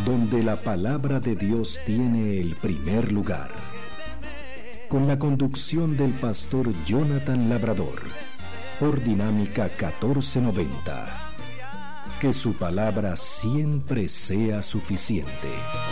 donde la palabra de Dios tiene el primer lugar. Con la conducción del pastor Jonathan Labrador, por Dinámica 1490. Que su palabra siempre sea suficiente.